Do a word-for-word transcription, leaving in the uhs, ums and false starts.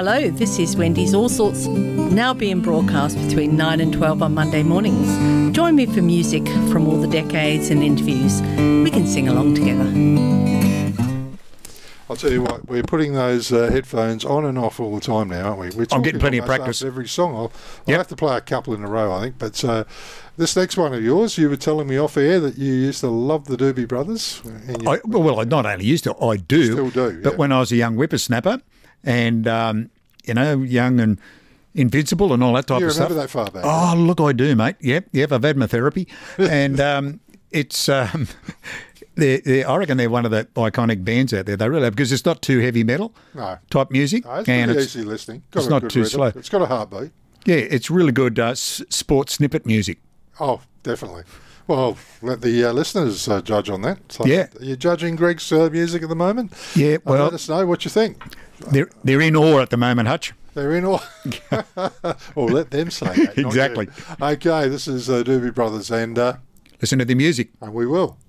Hello, this is Wendy's All Sorts, now being broadcast between nine and twelve on Monday mornings. Join me for music from all the decades and interviews. We can sing along together. I'll tell you what, we're putting those uh, headphones on and off all the time now, aren't we? We're I'm getting plenty of practice. Every song. I'll, I'll yep. have to play a couple in a row, I think. But uh, this next one of yours, you were telling me off air that you used to love the Doobie Brothers. And you, I, well, I not only used to, I do. Still do, But yeah. when I was a young whippersnapper and, um, you know, young and invincible and all that type you of stuff. You remember that far back? Oh, look, I do, mate. Yep, yep, I've had my therapy. and um, it's... Um, They're, they're, I reckon they're one of the iconic bands out there. They really are, because it's not too heavy metal no. type music. No, it's and pretty it's, easy listening. Got it's a not good too rhythm. slow. It's got a heartbeat. Yeah, it's really good uh, s- sports snippet music. Oh, definitely. Well, let the uh, listeners uh, judge on that. So yeah. Are you judging Greg's uh, music at the moment? Yeah, well... Uh, let us know what you think. They're, they're in awe at the moment, Hutch. They're in awe. Well, let them say that. Exactly. Okay, this is uh, Doobie Brothers, and... Uh, Listen to the music. and we will.